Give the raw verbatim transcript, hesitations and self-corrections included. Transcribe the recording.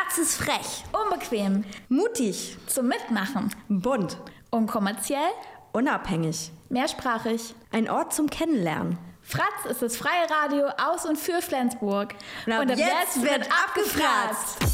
Fratz ist frech, Unbequem, mutig, zum Mitmachen, bunt, unkommerziell, unabhängig. mehrsprachig. Ein Ort zum Kennenlernen. Fratz ist das freie Radio aus und für Flensburg. Und ab jetzt wird abgefratzt.